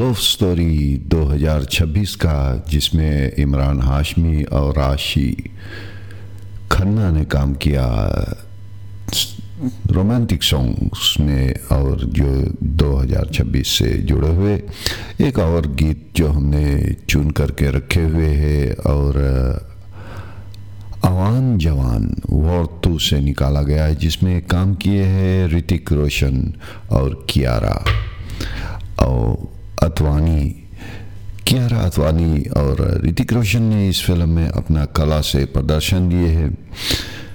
Love story 2026 का, जिसमें इमरान हाशमी और राशि खन्ना ने काम किया रोमांटिक सॉन्ग्स में, और जो 2026 से जुड़े हुए एक और गीत जो हमने चुन करके रखे हुए हैं, और अवान जवान वॉर 2 से निकाला गया है, जिसमें काम किए हैं ऋतिक रोशन और कियारा अतवानी और ऋतिक रोशन ने इस फिल्म में अपना कला से प्रदर्शन दिए हैं।